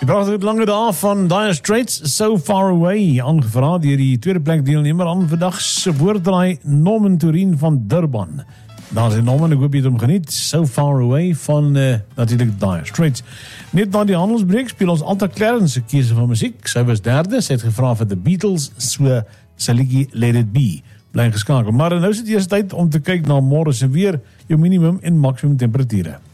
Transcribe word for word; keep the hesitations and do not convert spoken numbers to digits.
pragtige lange dae van Dire Straits, So Far Away, aangevra deur die tweede plek deelnemer aan vandag se woorddraai Norman Turin van Durban. Daar is Norman, ek hoop jy het hom geniet. So Far Away van uh, natuurlijk Dire Straits. Net na die handelsbreek speel ons Alta Clarence se keuse van musiek. Sy was derde, sy het gevra vir The Beatles, so sy liedjie Let It Be. Bly geskakel. Maar nou is dit eers tyd om te kyk na môre se weer, jou minimum en maksimum temperature.